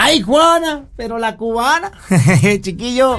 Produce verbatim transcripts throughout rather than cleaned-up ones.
Ay, Juana, pero la cubana. Chiquillo.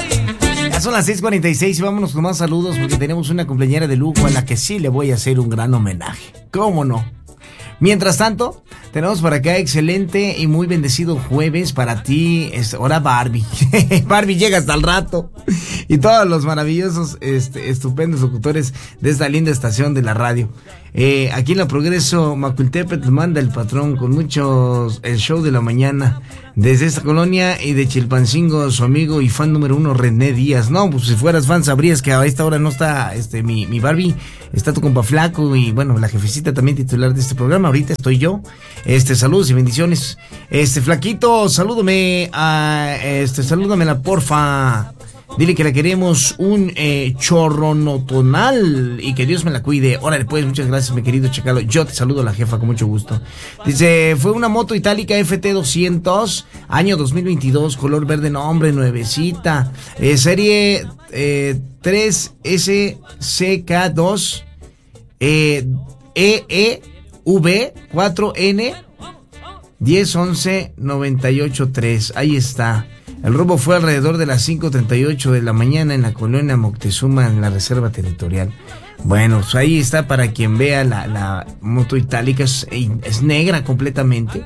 Ya son las seis cuarenta y seis y vámonos con más saludos porque tenemos una cumpleañera de lujo a la que sí le voy a hacer un gran homenaje. ¿Cómo no? Mientras tanto, tenemos por acá excelente y muy bendecido jueves para ti. Es hora Barbie. Barbie llega hasta el rato. Y todos los maravillosos, este, estupendos locutores de esta linda estación de la radio. Eh, aquí en la Progreso, Macultepetl manda el patrón con muchos, el show de la mañana. Desde esta colonia y de Chilpancingo, su amigo y fan número uno, René Díaz. No, pues si fueras fan sabrías que a esta hora no está este mi, mi Barbie, está tu compa Flaco y bueno, la jefecita también titular de este programa. Ahorita estoy yo. Este, saludos y bendiciones. Este, Flaquito, salúdame a, este, salúdamela porfa. Dile que la queremos un eh, chorronotonal y que Dios me la cuide. Órale pues, muchas gracias mi querido Chacalo. Yo te saludo a la jefa con mucho gusto. Dice, fue una moto itálica F T doscientos, año dos mil veintidós, color verde, nombre, nuevecita. Eh, serie eh, tres S C K dos eh, E E V cuatro N diez once noventa y ocho tres. Ahí está. El robo fue alrededor de las cinco treinta y ocho de la mañana en la colonia Moctezuma, en la reserva territorial. Bueno, pues ahí está para quien vea la, la moto itálica. Es, es negra completamente.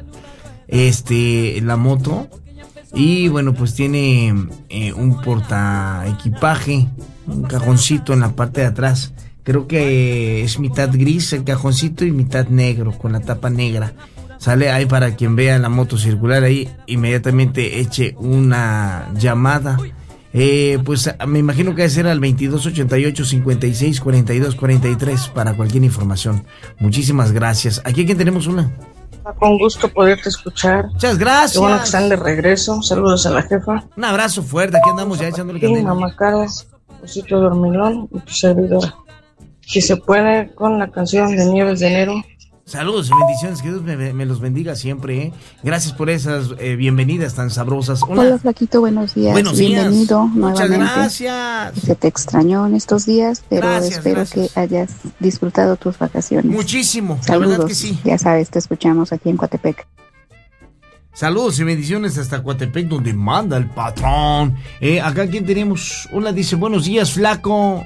Este, la moto. Y bueno, pues tiene eh, un porta equipaje, un cajoncito en la parte de atrás. Creo que es mitad gris el cajoncito y mitad negro, con la tapa negra. Sale ahí para quien vea la moto circular ahí, inmediatamente eche una llamada. Eh, pues me imagino que será al veintidós ochenta y ocho cincuenta y seis cuarenta y dos cuarenta y tres para cualquier información. Muchísimas gracias. Aquí quién tenemos una. Con gusto poderte escuchar. Muchas gracias. Qué bueno que están de regreso. Saludos a la jefa. Un abrazo fuerte. Aquí andamos ya echándole candela. Sí, mamá Caras, Osito Dormilón y tu servidora. Si se puede, con la canción de Nieves de Enero. Saludos y bendiciones, que Dios me, me los bendiga siempre, ¿eh? Gracias por esas eh, bienvenidas tan sabrosas. Hola. Hola, Flaquito, buenos días. Buenos Bienvenido días. nuevamente. Muchas gracias. Se te extrañó en estos días, pero gracias, espero gracias. que hayas disfrutado tus vacaciones. Muchísimo, Saludos, la verdad que sí. Ya sabes, te escuchamos aquí en Coatepec. Saludos y bendiciones hasta Coatepec, donde manda el patrón. Eh, acá, ¿quién tenemos? Hola, dice, buenos días, Flaco.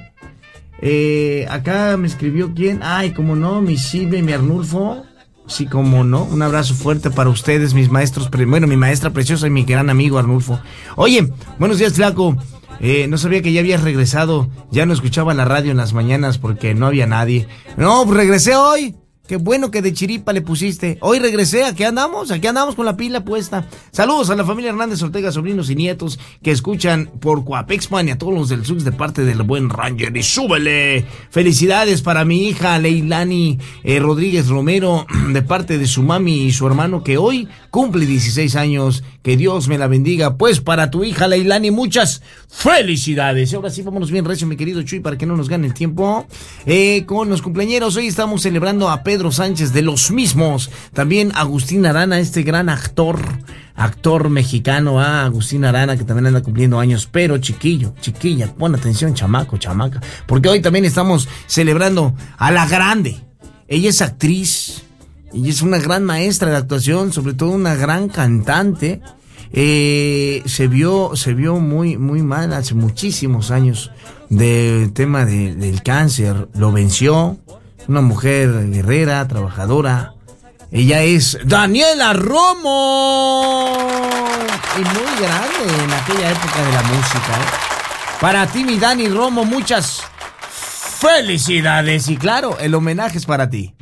Eh, acá me escribió quién, ay, como no, mi Silvia y mi Arnulfo, sí, como no, un abrazo fuerte para ustedes, mis maestros, pre- bueno, mi maestra preciosa y mi gran amigo Arnulfo. Oye, buenos días, Flaco, eh, no sabía que ya habías regresado, ya no escuchaba la radio en las mañanas porque no había nadie. No, pues regresé hoy. Qué bueno que de chiripa le pusiste. Hoy regresé, aquí andamos, aquí andamos con la pila puesta. Saludos a la familia Hernández Ortega, sobrinos y nietos que escuchan por Coapexpan y a todos los del Sux de parte del buen Ranger. Y súbele. Felicidades para mi hija Leilani eh, Rodríguez Romero de parte de su mami y su hermano que hoy cumple dieciséis años. Que Dios me la bendiga. Pues para tu hija Leilani, muchas felicidades. Y ahora sí, vámonos bien recio, mi querido Chuy, para que no nos gane el tiempo. Eh, con los cumpleañeros, hoy estamos celebrando a Pedro Sánchez de los mismos. También Agustín Arana, este gran actor, actor mexicano, ah, Agustín Arana, que también anda cumpliendo años. Pero chiquillo, chiquilla, pon atención, chamaco, chamaca, porque hoy también estamos celebrando a la grande. Ella es actriz, ella es una gran maestra de actuación, sobre todo una gran cantante. Eh, se vio, se vio muy, muy mal hace muchísimos años del tema de, del cáncer. Lo venció. Una mujer guerrera, trabajadora. Ella es Daniela Romo. Y muy grande en aquella época de la música, ¿eh? Para ti, mi Dani Romo, muchas felicidades. Y claro, el homenaje es para ti.